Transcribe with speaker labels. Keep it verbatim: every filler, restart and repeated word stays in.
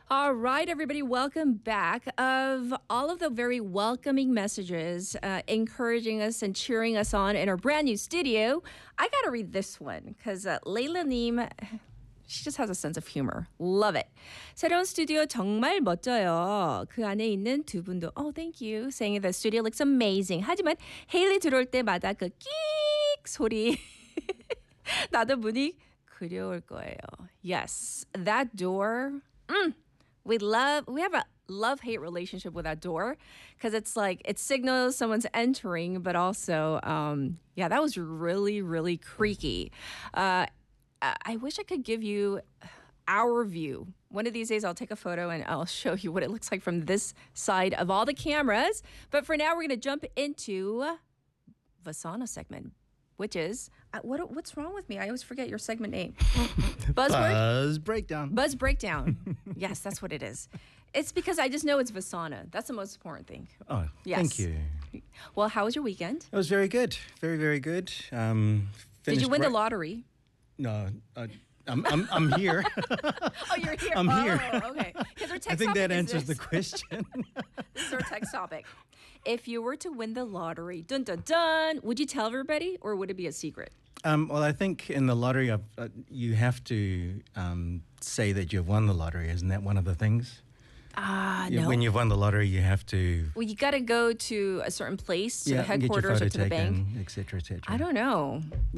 Speaker 1: All right, everybody, welcome back. Of all of the very welcoming messages uh, encouraging us and cheering us on in our brand new studio, I got to read this one because uh, Layla Neem, she just has a sense of humor. Love it. 새로운 스튜디오 정말 멋져요. 그 안에 있는 두 분도 oh, thank you. Saying the studio looks amazing. 하지만 헤일리 들어올 때마다 그 끽 소리 나도 문이 그려올 거예요. Yes, that door. Mm, we love. We have a love-hate relationship with that door because it's like it signals someone's entering, but also, um, yeah, that was really, really creaky. Uh, I I wish I could give you our view. One of these days, I'll take a photo and I'll show you what it looks like from this side of all the cameras. But for now, we're going to jump into Vasana segment, which is uh, what? What's wrong with me? I always forget your segment name. Buzzword.
Speaker 2: Buzz breakdown.
Speaker 1: Buzz breakdown. Yes, that's what it is. It's because I just know it's Vasana. That's the most important thing.
Speaker 2: Oh,
Speaker 1: Yes.
Speaker 2: thank you.
Speaker 1: Well, how was your weekend?
Speaker 2: It was very good. Very, very good. Um,
Speaker 1: Did you
Speaker 2: finished
Speaker 1: win the
Speaker 2: right-
Speaker 1: lottery?
Speaker 2: No, I, I'm, I'm, I'm here.
Speaker 1: Oh, you're here.
Speaker 2: I'm
Speaker 1: oh,
Speaker 2: here.
Speaker 1: Okay. Because our text
Speaker 2: I think that
Speaker 1: topic is
Speaker 2: answers the
Speaker 1: this.
Speaker 2: question.
Speaker 1: This is our text topic. If you were to win the lottery, dun dun dun, would you tell everybody or would it be a secret?
Speaker 2: um, well, I think in the lottery, uh, uh, you have to um, say that you've won the lottery. Isn't that one of the things?
Speaker 1: Ah,
Speaker 2: You-
Speaker 1: no.
Speaker 2: When you've won the lottery, you have to
Speaker 1: Well, you got to go to a certain place, to the
Speaker 2: and get your
Speaker 1: headquarters
Speaker 2: photo
Speaker 1: or to the bank.
Speaker 2: taken, et cetera, et cetera.
Speaker 1: I don't know.